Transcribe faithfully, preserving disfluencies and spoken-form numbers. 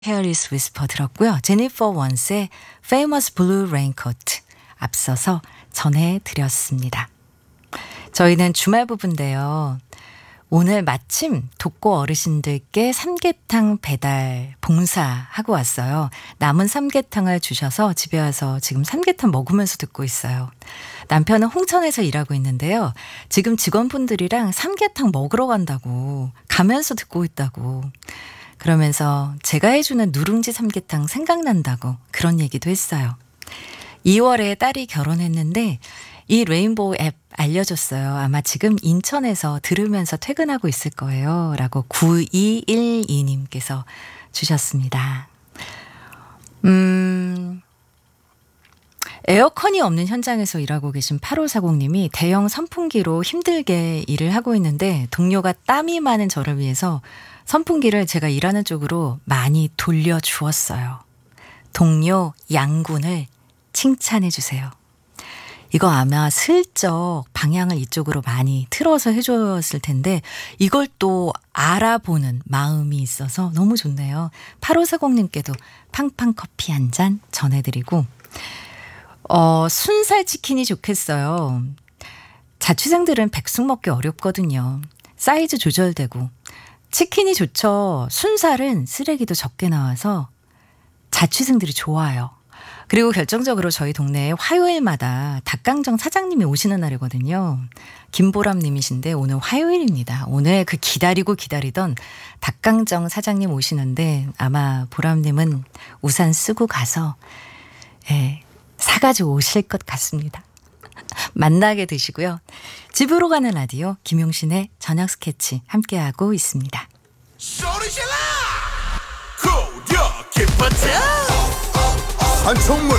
Careless Whisper 들었고요. 제니퍼 원스의 Famous Blue Raincoat 앞서서 전해드렸습니다. 저희는 주말 부부인데요. 오늘 마침 독거 어르신들께 삼계탕 배달 봉사하고 왔어요. 남은 삼계탕을 주셔서 집에 와서 지금 삼계탕 먹으면서 듣고 있어요. 남편은 홍천에서 일하고 있는데요. 지금 직원분들이랑 삼계탕 먹으러 간다고, 가면서 듣고 있다고. 그러면서 제가 해주는 누룽지 삼계탕 생각난다고 그런 얘기도 했어요. 이월에 딸이 결혼했는데 이 레인보우 앱 알려줬어요. 아마 지금 인천에서 들으면서 퇴근하고 있을 거예요. 라고 구이일이 님께서 주셨습니다. 음, 에어컨이 없는 현장에서 일하고 계신 팔오사공 님이 대형 선풍기로 힘들게 일을 하고 있는데 동료가 땀이 많은 저를 위해서 선풍기를 제가 일하는 쪽으로 많이 돌려주었어요. 동료 양군을 칭찬해 주세요. 이거 아마 슬쩍 방향을 이쪽으로 많이 틀어서 해줬을 텐데 이걸 또 알아보는 마음이 있어서 너무 좋네요. 팔오사공 님께도 팡팡 커피 한 잔 전해드리고 어, 순살 치킨이 좋겠어요. 자취생들은 백숙 먹기 어렵거든요. 사이즈 조절되고 치킨이 좋죠. 순살은 쓰레기도 적게 나와서 자취생들이 좋아요. 그리고 결정적으로 저희 동네에 화요일마다 닭강정 사장님이 오시는 날이거든요. 김보람 님이신데 오늘 화요일입니다. 오늘 그 기다리고 기다리던 닭강정 사장님 오시는데 아마 보람 님은 우산 쓰고 가서 예, 사가지고 오실 것 같습니다. 만나게 되시고요. 집으로 가는 라디오 김용신의 저녁 스케치 함께하고 있습니다. 한총물